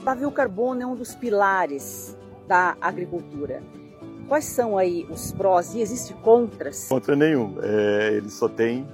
Pavio carbono é um dos pilares da agricultura. Quais são aí os prós e existem contras? Contra nenhum. Ele só tem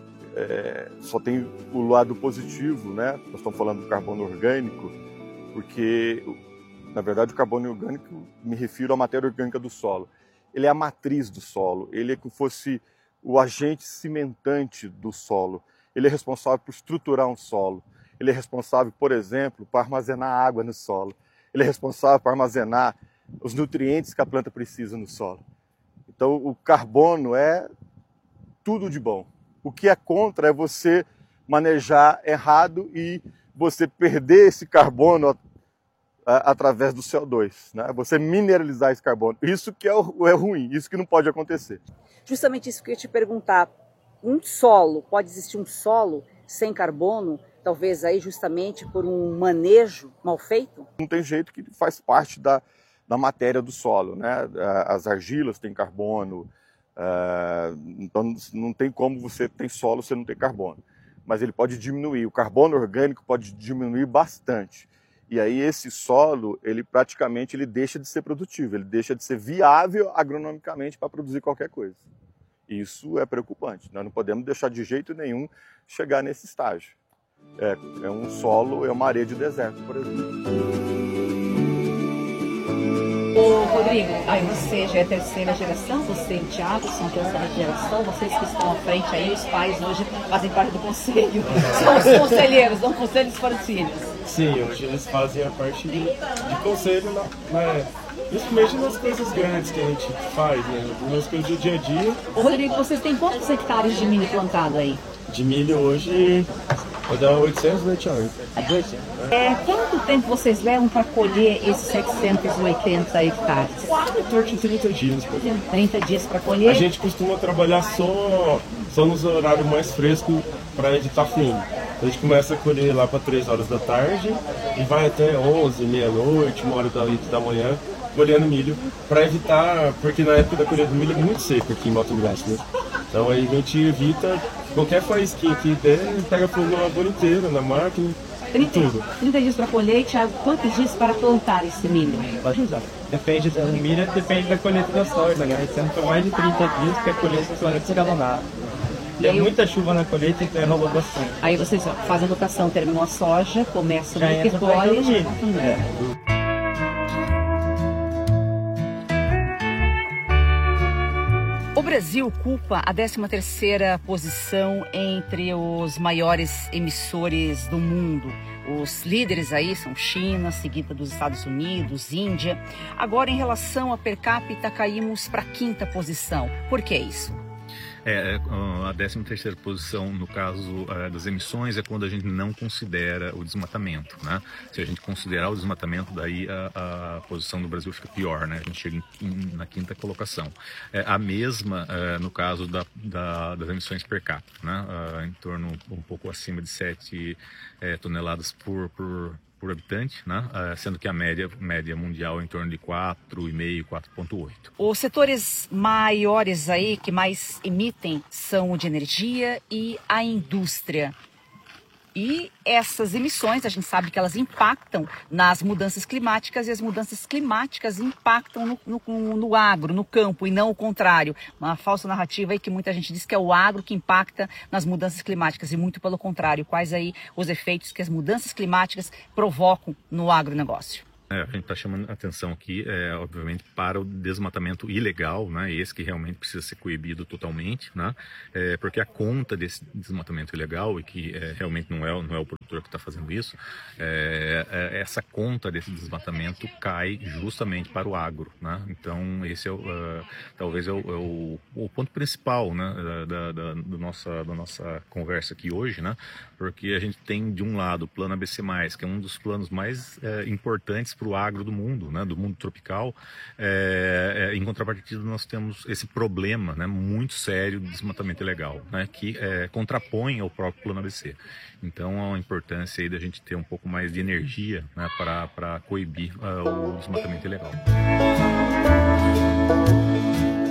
o lado positivo, né? Nós estamos falando do carbono orgânico, porque, na verdade, o carbono orgânico, me refiro à matéria orgânica do solo. Ele é a matriz do solo, ele é como se fosse o agente cimentante do solo. Ele é responsável por estruturar um solo. Ele é responsável, por exemplo, por armazenar água no solo. Ele é responsável por armazenar os nutrientes que a planta precisa no solo. Então, o carbono é tudo de bom. O que é contra é você manejar errado e você perder esse carbono através do CO2, né? Você mineralizar esse carbono. Isso que é ruim, isso que não pode acontecer. Justamente isso que eu ia te perguntar. Pode existir um solo sem carbono, talvez aí justamente por um manejo mal feito? Não tem jeito, que faz parte da matéria do solo, né? As argilas têm carbono, então não tem como você ter solo se não tem carbono. Mas ele pode diminuir, o carbono orgânico pode diminuir bastante. E aí esse solo, ele praticamente deixa de ser produtivo, ele deixa de ser viável agronomicamente para produzir qualquer coisa. Isso é preocupante, nós não podemos deixar de jeito nenhum chegar nesse estágio. É um solo, é uma areia de deserto, por exemplo. Ô Rodrigo, aí você já é terceira geração, você e o Thiago são a terceira geração, vocês que estão à frente aí, os pais hoje fazem parte do conselho, são os conselheiros, dão conselhos para os filhos. Sim, hoje eles fazem a parte de conselho, principalmente nas coisas grandes que a gente faz, né? Nas coisas do dia a dia. Ô Rodrigo, vocês têm quantos hectares de milho plantado aí? De milho hoje vai dar 800 hectares. Quanto tempo vocês levam para colher esses 780 hectares? Em torno de 30 dias. 30 dias para colher? A gente costuma trabalhar só nos horários mais frescos para editar fino. A gente começa a colher lá para 3 horas da tarde e vai até 11, meia-noite, 1h da manhã, colhendo milho, para evitar, porque na época da colheita do milho é muito seco aqui em Mato Grosso, né? Então aí a gente evita qualquer faísquinha que der, pega fogo na lavoura inteira, na máquina, 30 dias para colher, Thiago, quantos dias para plantar esse milho? Depende do milho, depende da colheita da soja, né? Sendo mais de 30 dias porque a colheita só é escalonada. Tem muita chuva na colheita, então enrola bastante. Aí vocês fazem a rotação, terminam a soja, começam o que colhe. O Brasil ocupa a 13ª posição entre os maiores emissores do mundo. Os líderes aí são China, seguida dos Estados Unidos, Índia. Agora, em relação a per capita, caímos para a 5ª posição. Por que isso? A 13ª posição, no caso das emissões, é quando a gente não considera o desmatamento, né? Se a gente considerar o desmatamento, daí a posição do Brasil fica pior, né? A gente chega na 5ª colocação. A mesma no caso das emissões per capita, né? Em torno um pouco acima de 7 toneladas por habitante, né? Sendo que a média mundial é em torno de 4,5, 4,8. Os setores maiores aí que mais emitem são o de energia e a indústria. E essas emissões, a gente sabe que elas impactam nas mudanças climáticas e as mudanças climáticas impactam no agro, no campo e não o contrário. Uma falsa narrativa aí que muita gente diz que é o agro que impacta nas mudanças climáticas e muito pelo contrário. Quais aí os efeitos que as mudanças climáticas provocam no agronegócio? A gente está chamando a atenção aqui, obviamente, para o desmatamento ilegal, né? Esse que realmente precisa ser coibido totalmente, né? Porque a conta desse desmatamento ilegal, e que realmente não é o produtor que está fazendo isso, essa conta desse desmatamento cai justamente para o agro, né? Então, esse talvez é o ponto principal, né? da nossa conversa aqui hoje, né? Porque a gente tem, de um lado, o Plano ABC+, que é um dos planos mais importantes para o agro do mundo, né, do mundo tropical. Em contrapartida, nós temos esse problema, né, muito sério de desmatamento ilegal, né, que contrapõe ao próprio Plano ABC. Então, há uma importância aí da gente ter um pouco mais de energia, né, para coibir o desmatamento ilegal.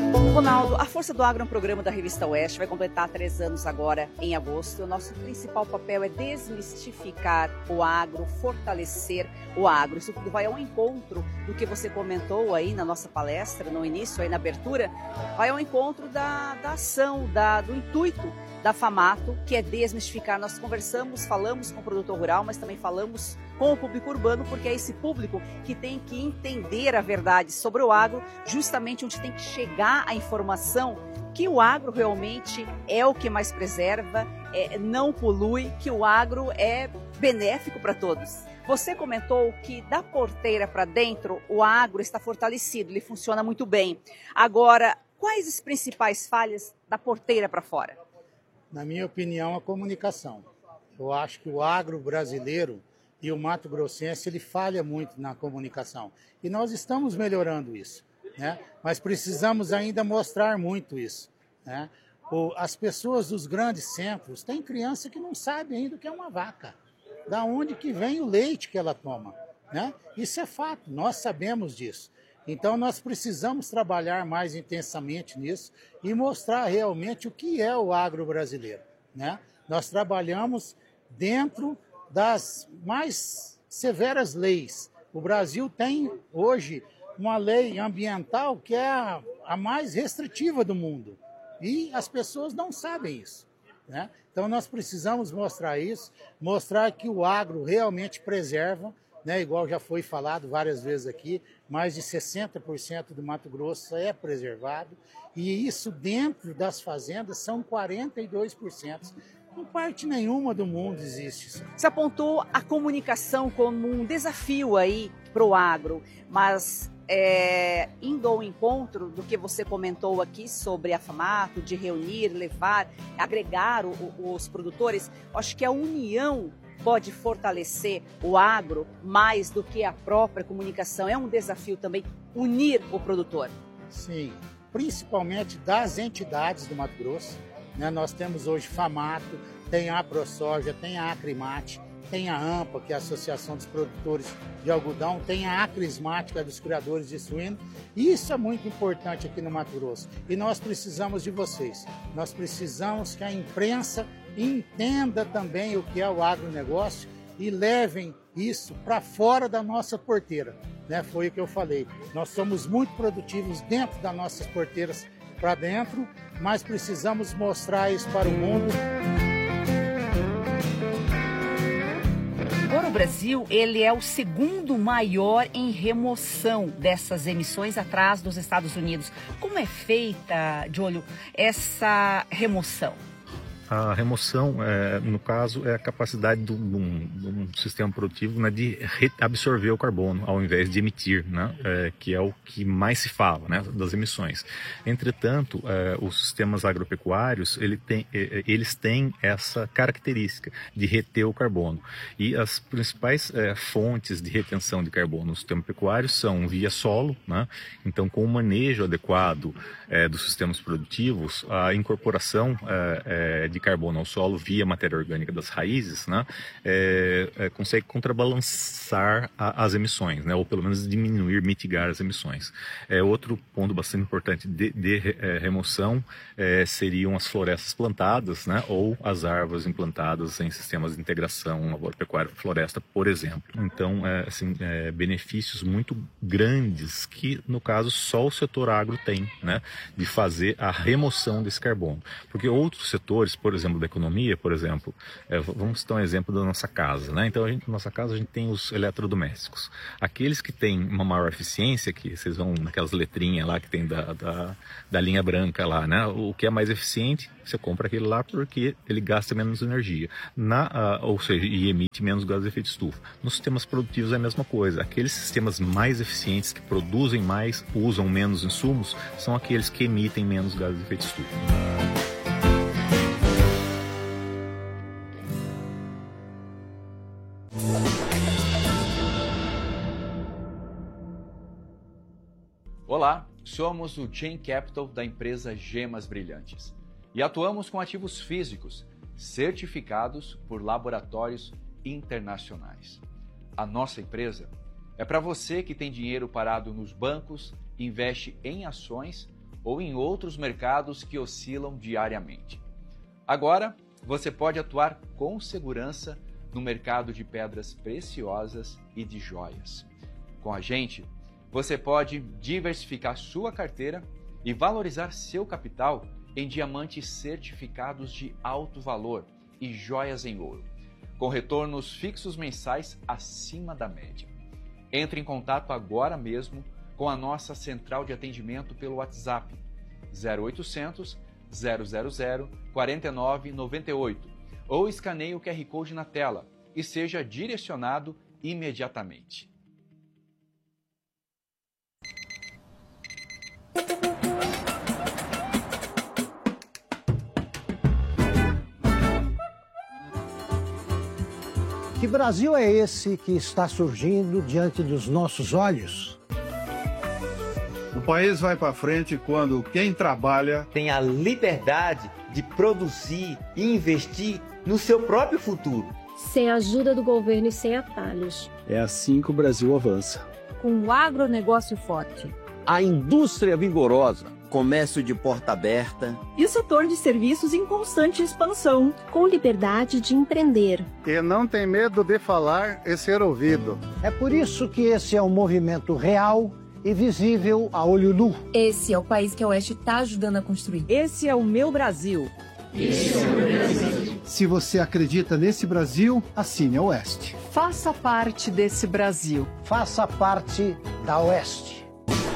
Ronaldo, a Força do Agro é um programa da Revista Oeste, vai completar 3 anos agora em agosto. O nosso principal papel é desmistificar o agro, fortalecer o agro. Isso tudo vai ao encontro do que você comentou aí na nossa palestra, no início, aí na abertura, vai ao encontro da ação, do intuito da FAMATO, que é desmistificar. Nós conversamos, falamos com o produtor rural, mas também falamos com o público urbano, porque é esse público que tem que entender a verdade sobre o agro, justamente onde tem que chegar a informação que o agro realmente é o que mais preserva, não polui, que o agro é benéfico para todos. Você comentou que da porteira para dentro o agro está fortalecido, ele funciona muito bem. Agora, quais as principais falhas da porteira para fora? Na minha opinião, a comunicação. Eu acho que o agro brasileiro e o Mato Grossense, ele falha muito na comunicação. E nós estamos melhorando isso, né? Mas precisamos ainda mostrar muito isso, né? As pessoas dos grandes centros, tem criança que não sabe ainda o que é uma vaca. Da onde que vem o leite que ela toma, né? Isso é fato, nós sabemos disso. Então, nós precisamos trabalhar mais intensamente nisso e mostrar realmente o que é o agro brasileiro, né? Nós trabalhamos dentro das mais severas leis. O Brasil tem hoje uma lei ambiental que é a mais restritiva do mundo e as pessoas não sabem isso, né? Então, nós precisamos mostrar isso, mostrar que o agro realmente preserva, né, igual já foi falado várias vezes aqui, mais de 60% do Mato Grosso é preservado, e isso dentro das fazendas são 42%. Em parte nenhuma do mundo existe isso. Você apontou a comunicação como um desafio aí para o agro, mas indo ao encontro do que você comentou aqui sobre a FAMATO, de reunir, levar, agregar os produtores, acho que a união pode fortalecer o agro mais do que a própria comunicação. É um desafio também unir o produtor. Sim, principalmente das entidades do Mato Grosso, né? Nós temos hoje FAMATO, tem a AproSoja, tem a Acrimate, tem a AMPA, que é a Associação dos Produtores de Algodão, tem a Acrismática dos Criadores de Suíno. Isso é muito importante aqui no Mato Grosso. E nós precisamos de vocês. Nós precisamos que a imprensa entenda também o que é o agronegócio e levem isso para fora da nossa porteira, né? Foi o que eu falei. Nós somos muito produtivos dentro das nossas porteiras para dentro, mas precisamos mostrar isso para o mundo. Agora o Brasil, ele é o segundo maior em remoção dessas emissões atrás dos Estados Unidos. Como é feita, Júlio, essa remoção? A remoção, no caso, é a capacidade de um sistema produtivo, né, de absorver o carbono ao invés de emitir, né, que é o que mais se fala, né, das emissões. Entretanto, os sistemas agropecuários eles têm essa característica de reter o carbono. E as principais fontes de retenção de carbono no sistema pecuário são via solo, né, então com o manejo adequado dos sistemas produtivos, a incorporação de carbono ao solo via matéria orgânica das raízes, né, consegue contrabalançar as emissões, né, ou pelo menos diminuir, mitigar as emissões. Outro ponto bastante importante de remoção seriam as florestas plantadas, né, ou as árvores implantadas em sistemas de integração lavoura-pecuária-floresta, por exemplo. Então, benefícios muito grandes que, no caso, só o setor agro tem, né, de fazer a remoção desse carbono. Porque outros setores, por exemplo, da economia, por exemplo, vamos citar um exemplo da nossa casa, né? Então, na nossa casa a gente tem os eletrodomésticos. Aqueles que têm uma maior eficiência, que vocês vão naquelas letrinhas lá que tem da linha branca lá, né? O que é mais eficiente, você compra aquele lá porque ele gasta menos energia, ou seja, e emite menos gases de efeito estufa. Nos sistemas produtivos é a mesma coisa. Aqueles sistemas mais eficientes, que produzem mais, usam menos insumos, são aqueles que emitem menos gases de efeito estufa. Olá, somos o Chain Capital da empresa Gemas Brilhantes e atuamos com ativos físicos certificados por laboratórios internacionais. A nossa empresa é para você que tem dinheiro parado nos bancos, investe em ações ou em outros mercados que oscilam diariamente. Agora, você pode atuar com segurança no mercado de pedras preciosas e de joias. Com a gente, você pode diversificar sua carteira e valorizar seu capital em diamantes certificados de alto valor e joias em ouro, com retornos fixos mensais acima da média. Entre em contato agora mesmo com a nossa central de atendimento pelo WhatsApp 0800 000 4998 ou escaneie o QR Code na tela e seja direcionado imediatamente. Que Brasil é esse que está surgindo diante dos nossos olhos? O país vai para frente quando quem trabalha tem a liberdade de produzir e investir no seu próprio futuro. Sem a ajuda do governo e sem atalhos. É assim que o Brasil avança. Com o agronegócio forte. A indústria vigorosa. Comércio de porta aberta. E o setor de serviços em constante expansão. Com liberdade de empreender. E não tem medo de falar e ser ouvido. É por isso que esse é um movimento real e visível a olho nu. Esse é o país que a Oeste está ajudando a construir. Esse é o meu Brasil. Esse é o meu Brasil. Se você acredita nesse Brasil, assine a Oeste. Faça parte desse Brasil. Faça parte da Oeste.